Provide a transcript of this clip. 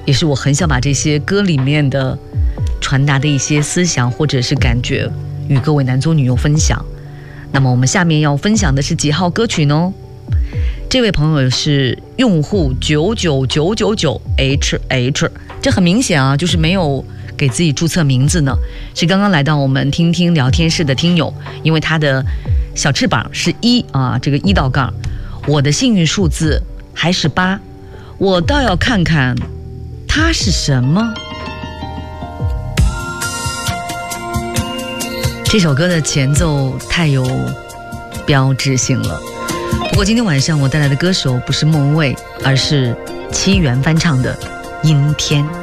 也是我很想把这些歌里面的传达的一些思想或者是感觉与各位男左女右分享。那么我们下面要分享的是几号歌曲呢？这位朋友是用户99999HH， 这很明显啊，就是没有给自己注册名字呢，是刚刚来到我们听听聊天室的听友，因为他的小翅膀是1啊，这个1道杠，我的幸运数字还是8，我倒要看看它是什么。这首歌的前奏太有标志性了。不过今天晚上我带来的歌手不是莫文蔚，而是7元翻唱的《阴天》。